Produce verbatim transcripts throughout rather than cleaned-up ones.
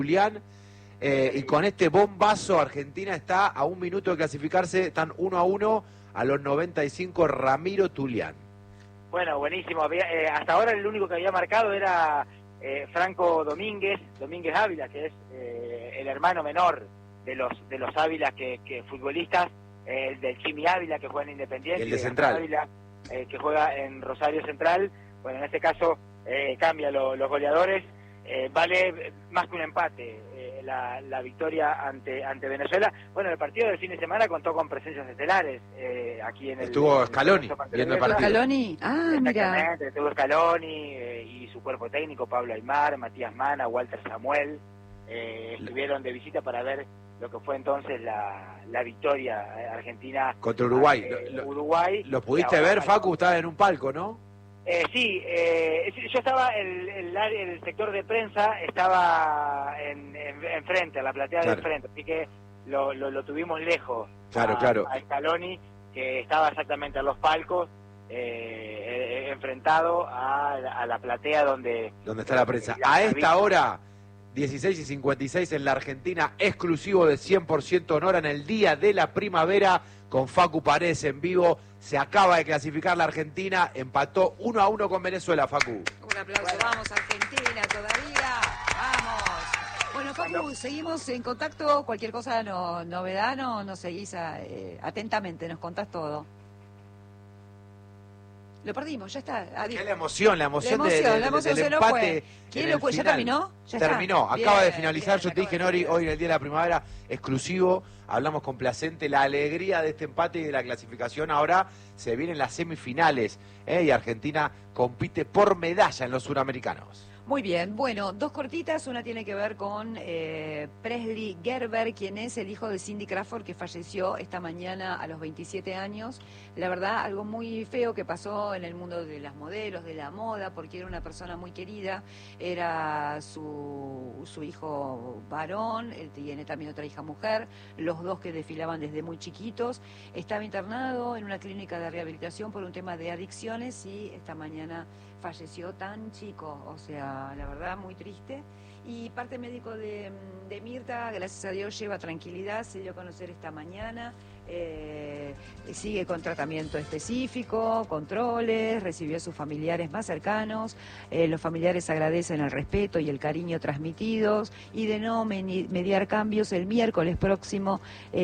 Julián, eh, y con este bombazo Argentina está a un minuto de clasificarse, están uno a uno a los noventa y cinco Ramiro Tulián. Bueno, buenísimo. Había, eh, hasta ahora el único que había marcado era eh, Franco Domínguez, Domínguez Ávila, que es eh, el hermano menor de los de los Ávila que, que futbolistas, eh, del Chimi Ávila que juega en Independiente, El de y Central. Ávila eh, que juega en Rosario Central. Bueno, en este caso eh, cambia lo, los goleadores. Eh, vale más que un empate eh, la, la victoria ante ante Venezuela. Bueno, el partido del fin de semana contó con presencias estelares eh, aquí en el... Estuvo Scaloni viendo el partido. Scaloni, ah, mira. Exactamente, estuvo Scaloni eh, y su cuerpo técnico, Pablo Aymar, Matías Mana, Walter Samuel, eh, estuvieron de visita para ver lo que fue entonces la, la victoria argentina Contra Uruguay. Eh, Lo, lo, Uruguay. ¿Lo pudiste ver, Facu? Estabas en un palco, ¿no? Eh, sí, eh, yo estaba, el, el, el sector de prensa estaba en, en, en frente, a la platea Claro. de frente, así que lo, lo, lo tuvimos lejos. Claro, a, claro. a Scaloni, que estaba exactamente a los palcos, eh, eh, enfrentado a, a la platea donde... Donde está la prensa. la- A la esta vista. hora, dieciséis y cincuenta y seis en la Argentina, exclusivo de cien por ciento Honor en el Día de la Primavera, con Facu Paredes en vivo. Se acaba de clasificar la Argentina, empató uno a uno con Venezuela, Facu. Un aplauso, vamos Argentina todavía, vamos. Bueno, Facu, seguimos en contacto, cualquier cosa, no, novedad, no, nos seguís a, eh, atentamente, nos contás todo. Lo perdimos, ya está. Adiós. Qué la emoción, la emoción, La emoción, de, de- la emoción del se nos empate. fue. ¿Quién en lo el fue? ¿Ya final. terminó? ¿Ya está? Terminó, Bien, acaba de finalizar. bien, Yo te dije, acaba de Nori, finalizar. hoy en el Día de la Primavera, exclusivo. Hablamos complacente, la alegría de este empate y de la clasificación. Ahora se vienen las semifinales, ¿eh? Y Argentina compite por medalla en los suramericanos. Muy bien, bueno, dos cortitas, una tiene que ver con eh, Presley Gerber, quien es el hijo de Cindy Crawford, que falleció esta mañana a los veintisiete años. La verdad, algo muy feo que pasó en el mundo de las modelos, de la moda, porque era una persona muy querida, era su, su hijo varón, él tiene también otra hija mujer, los dos que desfilaban desde muy chiquitos. Estaba internado en una clínica de rehabilitación por un tema de adicciones y esta mañana falleció tan chico, o sea, la verdad muy triste. Y parte médico de, de Mirta, gracias a Dios, lleva tranquilidad, se dio a conocer esta mañana, eh, sigue con tratamiento específico, controles, recibió a sus familiares más cercanos, eh, los familiares agradecen el respeto y el cariño transmitidos, y de no meni- mediar cambios, el miércoles próximo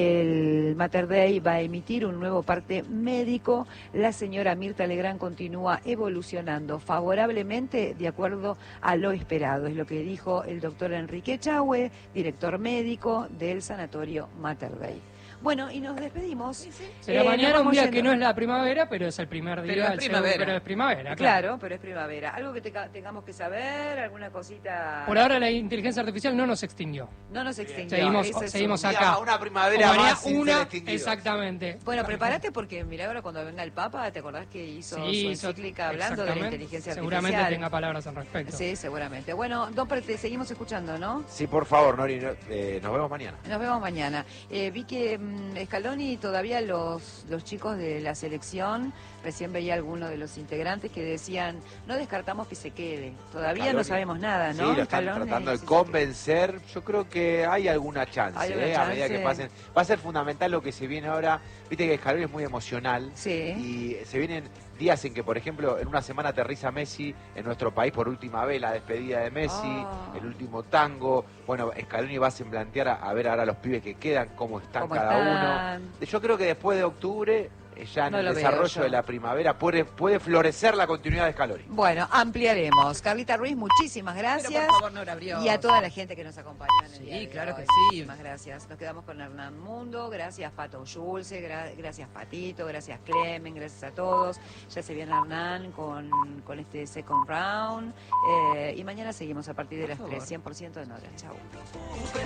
el Mater Dei va a emitir un nuevo parte médico. La señora Mirta Legrand continúa evolucionando favorablemente de acuerdo a lo esperado, es lo que dijo el doctor Enrique Echagüe, director médico del Sanatorio Mater Dei. Bueno, y nos despedimos. Sí, sí. Será Eh, mañana nos un vamos día yendo. que no es la primavera, pero es el primer día Pero es del primavera. segundo- pero es primavera, claro. Claro, pero es primavera. ¿Algo que te- tengamos que saber? ¿Alguna cosita? Por ahora la inteligencia artificial no nos extinguió. No nos extinguió. Seguimos, Ese es seguimos un- acá. Una primavera Humanidad más sin una, ser extinguidos. exactamente. Bueno, prepárate porque, mira, ahora cuando venga el Papa, ¿te acordás que hizo Sí, su hizo- encíclica hablando de la exactamente. inteligencia Seguramente artificial? tenga palabras al respecto. Sí, seguramente. Bueno, Don Pre, te seguimos escuchando, ¿no? Sí, por favor, Nori, no- eh, nos vemos mañana. Nos vemos mañana. Eh, vi que mm, Scaloni, todavía los, los chicos de la selección, recién veía algunos de los integrantes que decían, no descartamos que se quede. Todavía Scaloni. no sabemos nada, ¿no? Sí, lo están Scaloni, tratando de sí, sí, convencer. Yo creo que hay alguna chance, Hay alguna ¿eh? A medida chance. que pasen. Va a ser fundamental lo que se viene ahora. Viste que Scaloni es muy emocional. Sí. Y se vienen días en que, por ejemplo, en una semana aterriza Messi en nuestro país por última vez, la despedida de Messi, Ah. el último tango. Bueno, Scaloni va a semblantear a, a ver ahora los pibes que quedan, cómo están ¿Cómo cada están? uno. Yo creo que después de octubre, eh, ya en No el lo veo desarrollo yo. de la primavera, puede, puede florecer la continuidad de Scaloni. Bueno, ampliaremos. Carlita Ruiz, muchísimas gracias. Pero por favor, no la abrió. Y a toda la gente que nos acompañó en el Sí, día de claro hoy. que sí. Muchísimas gracias. Nos quedamos con Hernán Mundo. Gracias, Pato Schulze. gra- gracias, Patito. Gracias, Clemen. Gracias a todos. Ya se viene Hernán con, con este second round. Eh, y mañana seguimos a partir de las tres. cien por ciento de Nora. Chau.